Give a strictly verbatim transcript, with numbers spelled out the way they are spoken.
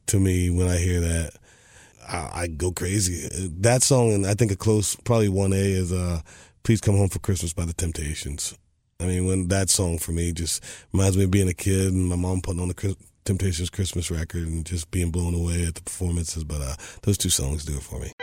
to me when I hear that. I, I go crazy. That song, and I think a close, probably one A is uh, Please Come Home for Christmas by the Temptations. I mean, when that song for me just reminds me of being a kid and my mom putting on the Temptations Christmas record and just being blown away at the performances. But uh, those two songs do it for me.